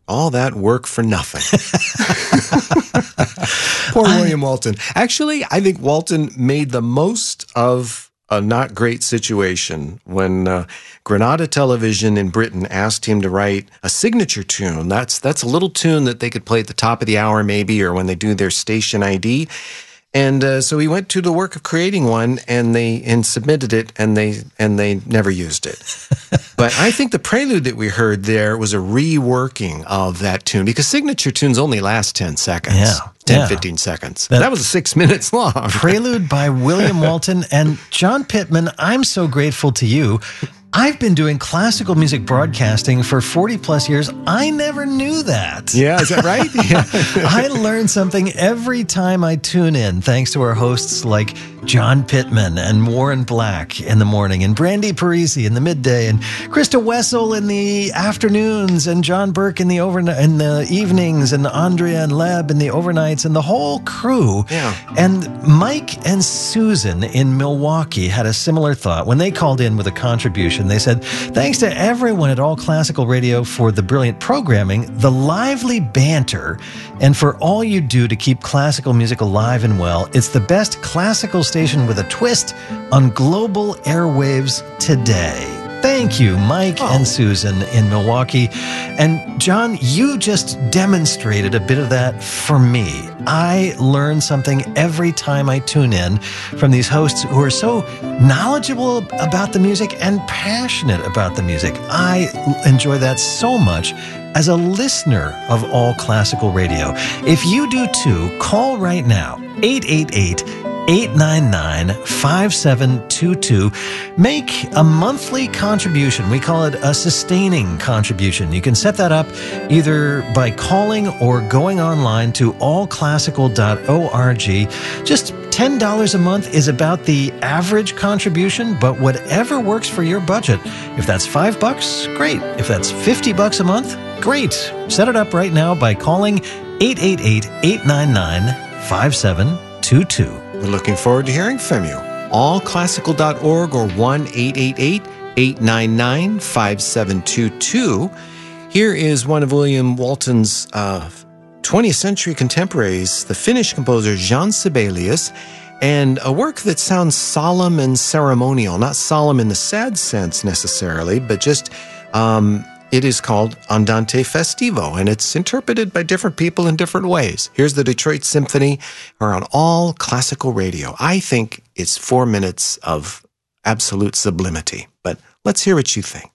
All that work for nothing. Poor William Walton. Actually, I think Walton made the most of a not great situation when Granada Television in Britain asked him to write a signature tune. That's a little tune that they could play at the top of the hour maybe, or when they do their station ID. And so he went to the work of creating one, and submitted it, and they never used it. But I think the prelude that we heard there was a reworking of that tune, because signature tunes only last 10 seconds. 15 seconds. That was 6 minutes long. Prelude by William Walton and John Pittman. I'm so grateful to you. I've been doing classical music broadcasting for 40 plus years. I never knew that. Yeah, is that right? Yeah. I learn something every time I tune in, thanks to our hosts like John Pittman and Warren Black in the morning, and Brandy Parisi in the midday, and Krista Wessel in the afternoons, and John Burke in the evenings, and Andrea and Leb in the overnights, and the whole crew. Yeah. And Mike and Susan in Milwaukee had a similar thought when they called in with a contribution. They said, thanks to everyone at All Classical Radio for the brilliant programming, the lively banter, and for all you do to keep classical music alive and well. It's the best classical station with a twist on global airwaves today. Thank you, Mike and Susan in Milwaukee. And John, you just demonstrated a bit of that for me. I learn something every time I tune in from these hosts who are so knowledgeable about the music and passionate about the music. I enjoy that so much as a listener of All Classical Radio. If you do too, call right now, 888-899-5722. Make a monthly contribution. We call it a sustaining contribution. You can set that up either by calling or going online to allclassical.org. Just $10 a month is about the average contribution, but whatever works for your budget. If that's $5, great. If that's $50 a month, great. Set it up right now by calling 888-899-5722. We're looking forward to hearing from you. Allclassical.org or 1-888-899-5722. Here is one of William Walton's 20th century contemporaries, the Finnish composer Jean Sibelius, and a work that sounds solemn and ceremonial, not solemn in the sad sense necessarily, but just it is called Andante Festivo, and it's interpreted by different people in different ways. Here's the Detroit Symphony, or on All Classical Radio. I think it's 4 minutes of absolute sublimity, but let's hear what you think.